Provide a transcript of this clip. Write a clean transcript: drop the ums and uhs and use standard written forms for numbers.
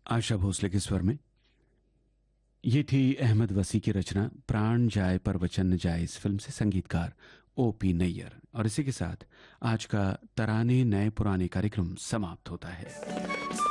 आशा भोसले के स्वर में ये थी अहमद वसी की रचना प्राण जाए पर वचन न जाए। इस फिल्म से संगीतकार ओपी नैयर। और इसी के साथ आज का तराने नए पुराने कार्यक्रम समाप्त होता है।